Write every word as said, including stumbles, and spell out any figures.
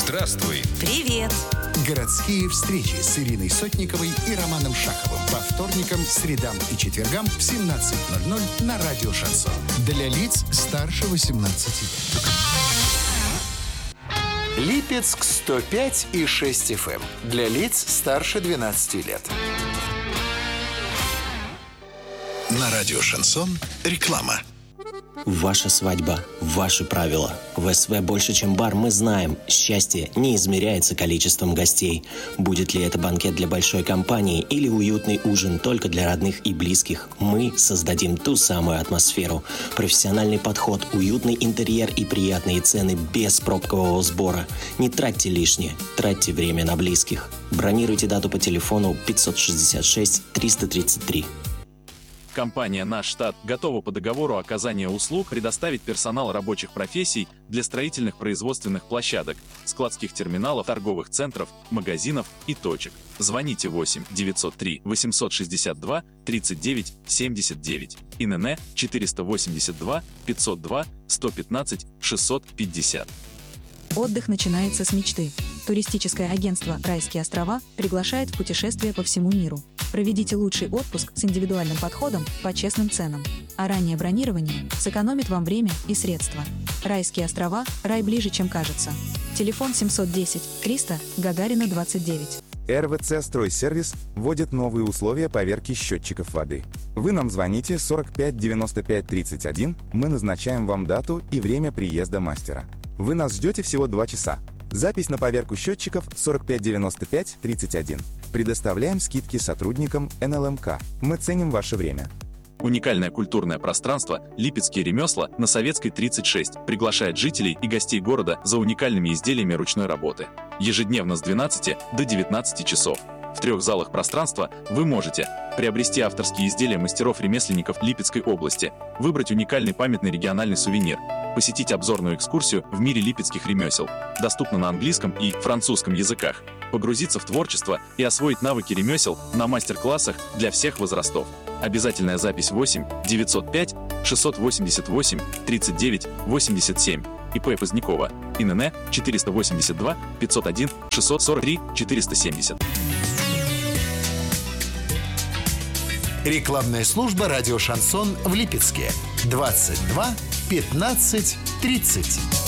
Здравствуй. Привет. Городские встречи с Ириной Сотниковой и Романом Шаховым по вторникам, средам и четвергам в семнадцать ноль ноль на радио «Шансон». Для лиц старше восемнадцати лет. Липецк сто пять и шесть эф эм. Для лиц старше двенадцати лет. На радио «Шансон» реклама. Ваша свадьба, ваши правила. В СВ «Больше, чем бар» мы знаем, счастье не измеряется количеством гостей. Будет ли это банкет для большой компании или уютный ужин только для родных и близких, мы создадим ту самую атмосферу. Профессиональный подход, уютный интерьер и приятные цены без пробкового сбора. Не тратьте лишнее, тратьте время на близких. Бронируйте дату по телефону пятьсот шестьдесят шесть триста тридцать три. Компания «Наш штат» готова по договору оказания услуг предоставить персонал рабочих профессий для строительных производственных площадок, складских терминалов, торговых центров, магазинов и точек. Звоните восемь девятьсот три восемьсот шестьдесят два тридцать девять семьдесят девять. ИНН четыреста восемьдесят два пятьсот два сто пятнадцать шестьсот пятьдесят. Отдых начинается с мечты. Туристическое агентство «Райские острова» приглашает в путешествие по всему миру. Проведите лучший отпуск с индивидуальным подходом по честным ценам. А раннее бронирование сэкономит вам время и средства. «Райские острова» – рай ближе, чем кажется. Телефон семьсот десять триста Гагарина двадцать девять. эр вэ цэ «Стройсервис» вводит новые условия поверки счетчиков воды. Вы нам звоните сорок пять девяносто пять тридцать один, мы назначаем вам дату и время приезда мастера. Вы нас ждете всего два часа. Запись на поверку счетчиков сорок пять девяносто пять тридцать один. Предоставляем скидки сотрудникам эн эл эм ка. Мы ценим ваше время. Уникальное культурное пространство «Липецкие ремесла» на Советской тридцать шесть приглашает жителей и гостей города за уникальными изделиями ручной работы. Ежедневно с двенадцати до девятнадцати часов. В трех залах пространства вы можете приобрести авторские изделия мастеров-ремесленников Липецкой области, выбрать уникальный памятный региональный сувенир, посетить обзорную экскурсию в мире липецких ремесел, доступно на английском и французском языках, погрузиться в творчество и освоить навыки ремесел на мастер-классах для всех возрастов. Обязательная запись восемь девятьсот пять шестьсот восемьдесят восемь тридцать девять восемьдесят семь. ИП Позднякова. ИНН четыреста восемьдесят два пятьсот один шестьсот сорок три четыреста семьдесят. Рекламная служба радио «Шансон» в Липецке. двадцать два пятнадцать тридцать.